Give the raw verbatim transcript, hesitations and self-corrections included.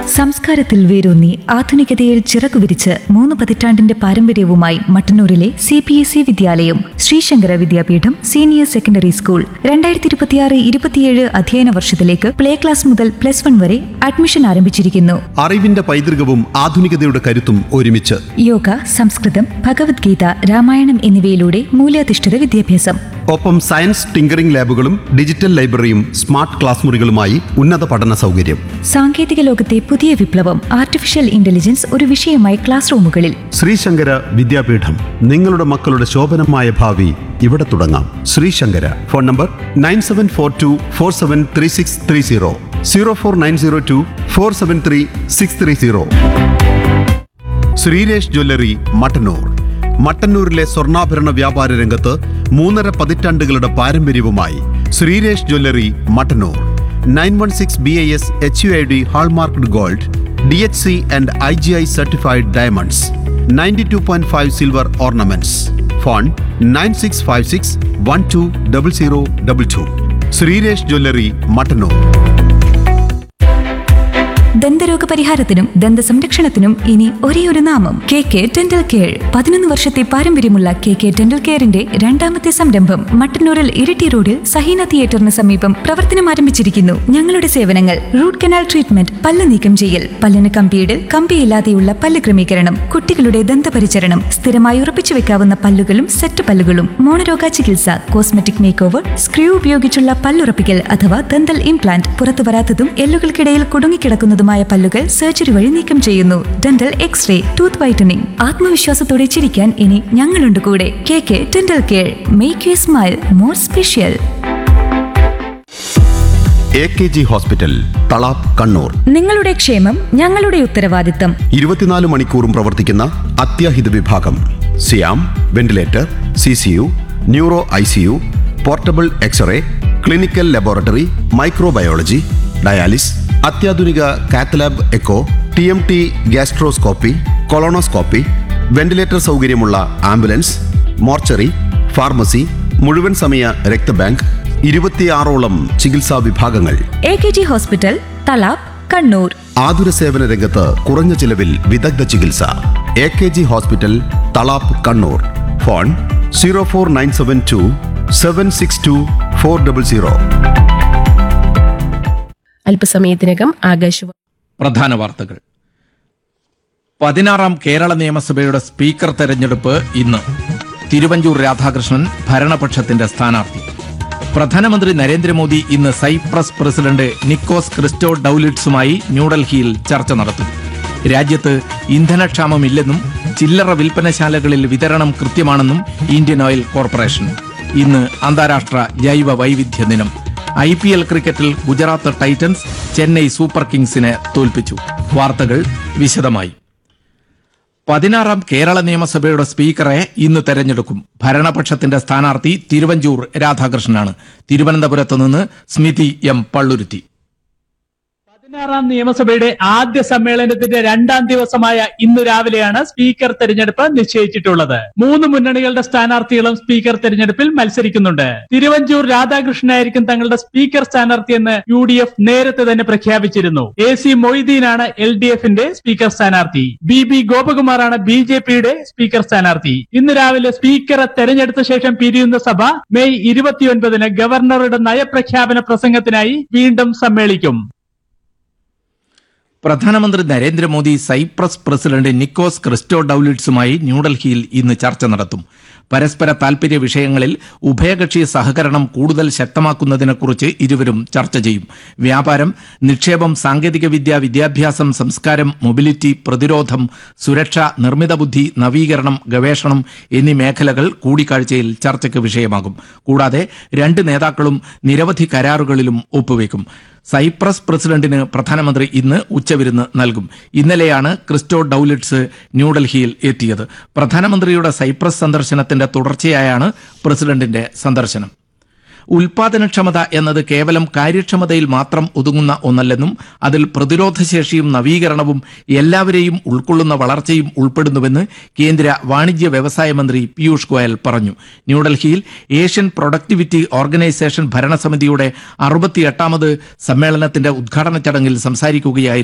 സംസ്കാരത്തിൽ വേരൂന്നി ആധുനികതയിൽ ചിറകുവിരിച്ച് മൂന്ന് പതിറ്റാണ്ടിന്റെ പാരമ്പര്യവുമായി മട്ടന്നൂരിലെ സി പി എസ് ഇ വിദ്യാലയം ശ്രീശങ്കര വിദ്യാപീഠം സീനിയർ സെക്കൻഡറി സ്കൂൾ രണ്ടായിരത്തി ഇരുപത്തിയാറ് ഇരുപത്തിയേഴ് അധ്യയന വർഷത്തിലേക്ക് പ്ലേ ക്ലാസ് മുതൽ പ്ലസ് വൺ വരെ അഡ്മിഷൻ ആരംഭിച്ചിരിക്കുന്നു. അറിവിന്റെ പൈതൃകവും ആധുനികതയുടെ കരുത്തും ഒരുമിച്ച് യോഗ, സംസ്കൃതം, ഭഗവത്ഗീത, രാമായണം എന്നിവയിലൂടെ മൂല്യാധിഷ്ഠിത വിദ്യാഭ്യാസം. ഒപ്പം science tinkering ലാബുകളും digital ലൈബ്രറിയും smart class മുറികളുമായി ഉന്നത പഠന സൗകര്യം. സാങ്കേതിക ലോകത്തെ പുതിയ വിപ്ലവം ആർട്ടിഫിഷ്യൽ ഇന്റലിജൻസ് ഒരു വിഷയമായി ക്ലാസ് റൂമുകളിൽ. ശ്രീശങ്കര വിദ്യാപീഠം, നിങ്ങളുടെ മക്കളുടെ ശോഭനമായ ഭാവി ഇവിടെ തുടങ്ങാം. Sree Sankara. Phone number nine seven four to four seven three six three zero zero four nine zero to four seven three six three zero. Sreeresh jewellery, Mattannur. മട്ടന്നൂരിലെ സ്വർണ്ണാഭരണ വ്യാപാര രംഗത്ത് മൂന്നര പതിറ്റാണ്ടുകളുടെ പാരമ്പര്യവുമായി Sreeresh jewellery, Mattannur. Nine one six B I S H U I D hallmarked gold, D H C and I G I certified diamonds, ninety two point five silver ornaments. Phone nine six five six one two double zero double two. Sreeresh jewellery, Mattannur. ദന്തരോഗ പരിഹാരത്തിനും ദന്ത സംരക്ഷണത്തിനും ഇനി ഒരേ ഒരു നാമം, K K dental care. പതിനൊന്ന് വർഷത്തെ പാരമ്പര്യമുള്ള കെ കെ ഡെന്റൽ കെയറിന്റെ രണ്ടാമത്തെ സംരംഭം മട്ടന്നൂരിൽ ഇരിട്ടി റോഡിൽ സഹീന തിയേറ്ററിന് സമീപം പ്രവർത്തനം ആരംഭിച്ചിരിക്കുന്നു. ഞങ്ങളുടെ സേവനങ്ങൾ: റൂട്ട് കനാൽ ട്രീറ്റ്മെന്റ്, പല്ല് നീക്കം ചെയ്യൽ, പല്ലിന് കമ്പിയിടൽ, കമ്പിയില്ലാതെയുള്ള പല്ല് ക്രമീകരണം, കുട്ടികളുടെ ദന്തപരിചരണം, സ്ഥിരമായി ഉറപ്പിച്ചു വെക്കാവുന്ന പല്ലുകളും സെറ്റ് പല്ലുകളും, മോണരോഗ ചികിത്സ, കോസ്മെറ്റിക് മേക്ക് ഓവർ, സ്ക്രൂ ഉപയോഗിച്ചുള്ള പല്ലുറപ്പിക്കൽ അഥവാ ദന്തൽ ഇംപ്ലാന്റ്, പുറത്തു വരാത്തതും എല്ലുകൾക്കിടയിൽ കുടുങ്ങിക്കിടക്കുന്നതും പല്ലുകൾ സർജറി വഴി നീക്കം ചെയ്യുന്നു. Dental x-ray, tooth whitening. ആത്മവിശ്വാസത്തോടെ ചിരിക്കാൻ ഇനി ഞങ്ങളുണ്ട് കൂടെ. K K dental care. Make you smile more special. A K G hospital, Thalap, Kannur. നിങ്ങളുടെ ക്ഷേമം ഞങ്ങളുടെ ഉത്തരവാദിത്തം. ഇരുപത്തിനാല് മണിക്കൂറും പ്രവർത്തിക്കുന്ന അത്യാഹിത വിഭാഗം. സിയാം, ventilator, C C U, neuro I C U, portable x-ray, clinical laboratory, microbiology, dialysis, അത്യാധുനിക cath lab echo, T M T gastroscopy, colonoscopy, ventilator സൗകര്യമുള്ള ആംബുലൻസ്, മോർച്ചറി, ഫാർമസി, മുഴുവൻ സമയ രക്തബാങ്ക്, ഇരുപത്തിയാറോളം ചികിത്സാ വിഭാഗങ്ങൾ. A K G hospital, Thalap, Kannur. ആതുര സേവന രംഗത്ത് കുറഞ്ഞ ചിലവിൽ വിദഗ്ധ ചികിത്സ. A K G hospital, Thalap, Kannur. Phone zero four nine seven to seven six to four double zero. അല്പസമയത്തിനകം ആകാശവാണി പ്രധാന വാർത്തകൾ. പതിനാറാം കേരള നിയമസഭയുടെ സ്പീക്കർ തെരഞ്ഞെടുപ്പ് ഇന്ന്. തിരുവഞ്ചൂർ രാധാകൃഷ്ണൻ ഭരണപക്ഷത്തിന്റെ സ്ഥാനാർത്ഥി. പ്രധാനമന്ത്രി നരേന്ദ്രമോദി ഇന്ന് സൈപ്രസ് പ്രസിഡന്റ് നിക്കോസ് ക്രിസ്റ്റോ ഡൌലിറ്റ്സുമായി ന്യൂഡൽഹിയിൽ ചർച്ച നടത്തും. രാജ്യത്ത് ഇന്ധനക്ഷാമമില്ലെന്നും ചില്ലറ വിൽപ്പനശാലകളിൽ വിതരണം കൃത്യമാണെന്നും ഇന്ത്യൻ ഓയിൽ കോർപ്പറേഷൻ. ഇന്ന് അന്താരാഷ്ട്ര ജൈവ വൈവിധ്യ ദിനം. ഐ പി എൽ ക്രിക്കറ്റിൽ ഗുജറാത്ത് ടൈറ്റൻസ് ചെന്നൈ സൂപ്പർ കിങ്സിനെ തോൽപ്പിച്ചു. വാർത്തകൾ വിശദമായി. പതിനാറാം കേരള നിയമസഭയുടെ സ്പീക്കറെ ഇന്ന് തെരഞ്ഞെടുക്കും. ഭരണപക്ഷത്തിന്റെ സ്ഥാനാർത്ഥി തിരുവഞ്ചൂർ രാധാകൃഷ്ണനാണ്. തിരുവനന്തപുരത്ത് നിന്ന് സ്മിതി എം പള്ളുരുത്തി. പതിനാറാം നിയമസഭയുടെ ആദ്യ സമ്മേളനത്തിന്റെ രണ്ടാം ദിവസമായ ഇന്നു രാവിലെയാണ് സ്പീക്കർ തെരഞ്ഞെടുപ്പ് നിശ്ചയിച്ചിട്ടുള്ളത്. മൂന്ന് മുന്നണികളുടെ സ്ഥാനാർത്ഥികളും സ്പീക്കർ തെരഞ്ഞെടുപ്പിൽ മത്സരിക്കുന്നുണ്ട്. തിരുവഞ്ചൂർ രാധാകൃഷ്ണനായിരിക്കും തങ്ങളുടെ സ്പീക്കർ സ്ഥാനാർത്ഥിയെന്ന് യു ഡി എഫ് നേരത്തെ തന്നെ പ്രഖ്യാപിച്ചിരുന്നു. എ സി മൊയ്തീനാണ് എൽ ഡി എഫിന്റെ സ്പീക്കർ സ്ഥാനാർത്ഥി. ബി ബി ഗോപകുമാറാണ് ബി ജെ പിയുടെ സ്പീക്കർ സ്ഥാനാർത്ഥി. ഇന്ന് രാവിലെ സ്പീക്കറെ തെരഞ്ഞെടുത്ത ശേഷം പിരിയുന്ന സഭ മെയ് ഇരുപത്തിയൊൻപതിന് ഗവർണറുടെ നയപ്രഖ്യാപന പ്രസംഗത്തിനായി വീണ്ടും സമ്മേളിക്കും. പ്രധാനമന്ത്രി നരേന്ദ്രമോദി സൈപ്രസ് പ്രസിഡന്റ് നിക്കോസ് ക്രിസ്റ്റോ ഡൌലിറ്റ്സുമായി ന്യൂഡൽഹിയിൽ ഇന്ന് ചർച്ച നടത്തും. പരസ്പര താൽപര്യ വിഷയങ്ങളിൽ ഉഭയകക്ഷി സഹകരണം കൂടുതൽ ശക്തമാക്കുന്നതിനെക്കുറിച്ച് ഇരുവരും ചർച്ച ചെയ്യും. വ്യാപാരം, നിക്ഷേപം, സാങ്കേതികവിദ്യ, വിദ്യാഭ്യാസം, സംസ്കാരം, മൊബിലിറ്റി, പ്രതിരോധം, സുരക്ഷ, നിർമ്മിത ബുദ്ധി, നവീകരണം, ഗവേഷണം എന്നീ മേഖലകൾ കൂടിക്കാഴ്ചയിൽ ചർച്ചയ്ക്ക് വിഷയമാകും. കൂടാതെ രണ്ട് നേതാക്കളും നിരവധി കരാറുകളിലും ഒപ്പുവെക്കും. സൈപ്രസ് പ്രസിഡന്റിന് പ്രധാനമന്ത്രി ഇന്ന് ഉച്ചവിരുന്ന് നൽകും. ഇന്നലെയാണ് ക്രിസ്റ്റോ ഡൌലിറ്റ്സ് ന്യൂഡൽഹിയിൽ എത്തിയത്. പ്രധാനമന്ത്രിയുടെ സൈപ്രസ് സന്ദർശനത്തിന്റെ തുടർച്ചയായാണ് പ്രസിഡന്റിന്റെ സന്ദർശനം. ഉൽപാദനക്ഷമത എന്നത് കേവലം കാര്യക്ഷമതയിൽ മാത്രം ഒതുങ്ങുന്ന ഒന്നല്ലെന്നും അതിൽ പ്രതിരോധശേഷിയും നവീകരണവും എല്ലാവരെയും ഉൾക്കൊള്ളുന്ന വളർച്ചയും ഉൾപ്പെടുന്നുവെന്ന് കേന്ദ്ര വാണിജ്യ വ്യവസായ മന്ത്രി പീയൂഷ് ഗോയൽ പറഞ്ഞു. ന്യൂഡൽഹിയിൽ ഏഷ്യൻ പ്രൊഡക്ടിവിറ്റി ഓർഗനൈസേഷൻ ഭരണസമിതിയുടെ അറുപത്തിയെട്ടാമത് സമ്മേളനത്തിന്റെ ഉദ്ഘാടന ചടങ്ങിൽ സംസാരിക്കുകയായിരുന്നു